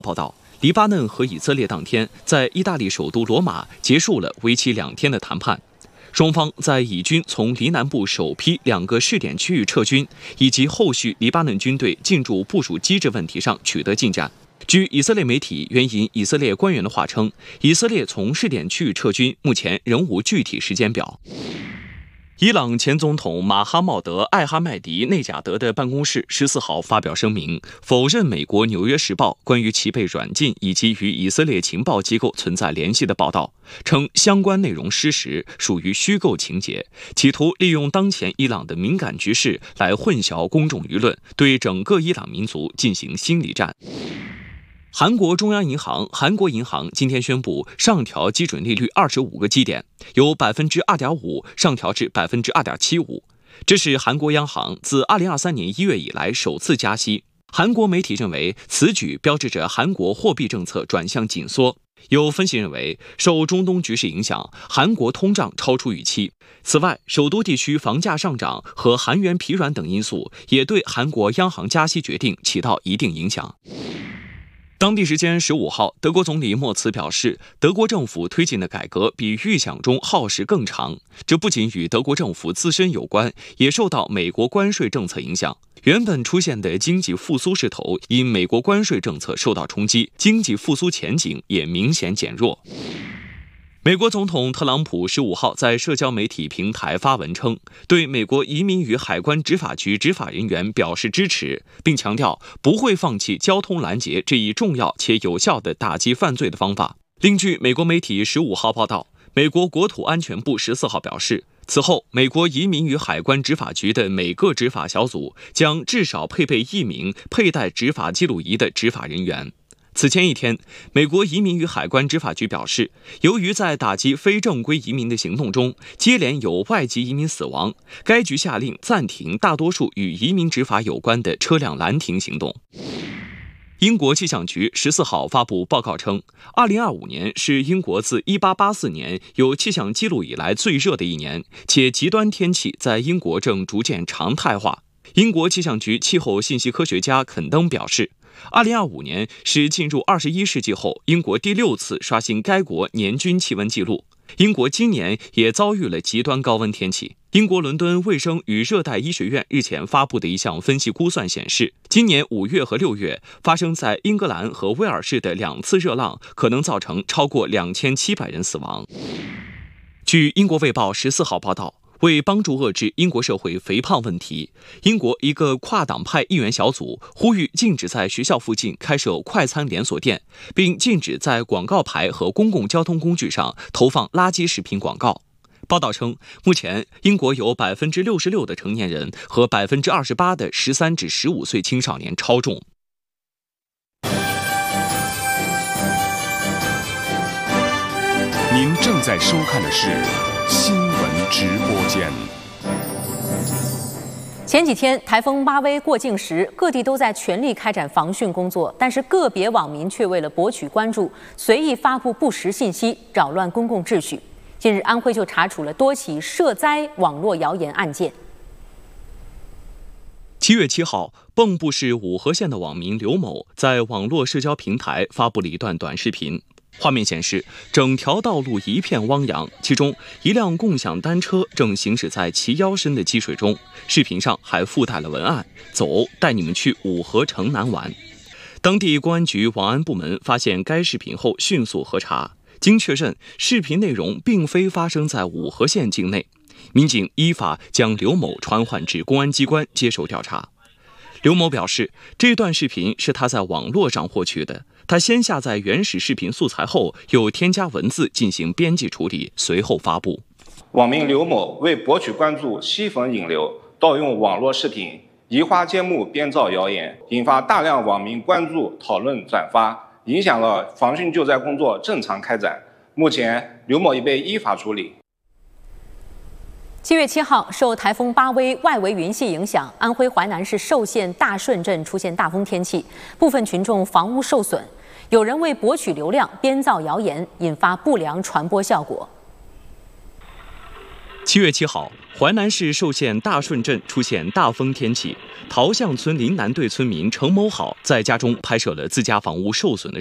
报道，黎巴嫩和以色列当天在意大利首都罗马结束了为期2天的谈判。双方在以军从黎南部首批2个试点区域撤军，以及后续黎巴嫩军队进驻部署机制问题上取得进展。据以色列媒体援引以色列官员的话称，以色列从试点区域撤军目前仍无具体时间表。伊朗前总统马哈茂德·艾哈迈迪内贾德的办公室14号发表声明，否认美国《纽约时报》关于其被软禁以及与以色列情报机构存在联系的报道，称相关内容失实，属于虚构情节，企图利用当前伊朗的敏感局势来混淆公众舆论，对整个伊朗民族进行心理战。韩国中央银行韩国银行今天宣布上调基准利率25个基点，由 2.5% 上调至 2.75%， 这是韩国央行自2023年1月以来首次加息。韩国媒体认为此举标志着韩国货币政策转向紧缩。有分析认为，受中东局势影响，韩国通胀超出预期。此外，首都地区房价上涨和韩元疲软等因素也对韩国央行加息决定起到一定影响。当地时间15号，德国总理默茨表示，德国政府推进的改革比预想中耗时更长。这不仅与德国政府自身有关，也受到美国关税政策影响。原本出现的经济复苏势头因美国关税政策受到冲击，经济复苏前景也明显减弱。美国总统特朗普15号在社交媒体平台发文称，对美国移民与海关执法局执法人员表示支持，并强调不会放弃交通拦截这一重要且有效的打击犯罪的方法。另据美国媒体15号报道，美国国土安全部14号表示，此后美国移民与海关执法局的每个执法小组将至少配备1名佩戴执法记录仪的执法人员。此前一天，美国移民与海关执法局表示，由于在打击非正规移民的行动中接连有外籍移民死亡，该局下令暂停大多数与移民执法有关的车辆拦停行动。英国气象局14号发布报告称，2025年是英国自1884年有气象记录以来最热的一年，且极端天气在英国正逐渐常态化。英国气象局气候信息科学家肯登表示，2025年是进入21世纪后英国第6次刷新该国年均气温记录。英国今年也遭遇了极端高温天气。英国伦敦卫生与热带医学院日前发布的一项分析估算显示，今年5月和6月发生在英格兰和威尔士的2次热浪可能造成超过2700人死亡。据英国卫报14号报道，为帮助遏制英国社会肥胖问题，英国一个跨党派议员小组呼吁禁止在学校附近开设快餐连锁店，并禁止在广告牌和公共交通工具上投放垃圾食品广告。报道称，目前英国有 66% 的成年人和 28% 的13至15岁青少年超重。 您正在收看的是新闻直播间。 前几天台风巴威过境时，各地都在全力开展防汛工作，但是个别网民却为了博取关注，随意发布不实信息，扰乱公共秩序。近日，安徽就查处了多起涉灾网络谣言案件。 7月7号，蚌埠市五河县的网民刘某在网络社交平台发布了一段短视频。画面显示，整条道路一片汪洋，其中一辆共享单车正行驶在齐腰深的积水中。视频上还附带了文案：“走，带你们去五河城南玩。”当地公安局网安部门发现该视频后，迅速核查，经确认，视频内容并非发生在五河县境内。民警依法将刘某传唤至公安机关接受调查。刘某表示，这段视频是他在网络上获取的。他先下载原始视频素材后，又添加文字进行编辑处理，随后发布。 网民刘某为博取关注、吸粉引流，盗用网络视频，移花接木编造谣言，引发大量网民关注、讨论、转发，影响了防汛救灾工作正常开展。目前，刘某已被依法处理。 7月7号，受台风巴威外围云系影响，安徽淮南市寿县大顺镇出现大风天气，部分群众房屋受损，有人为博取流量编造谣言，引发不良传播效果。 7月7号，淮南市寿县大顺镇出现大风天气，陶巷村林南队村民程某好在家中拍摄了自家房屋受损的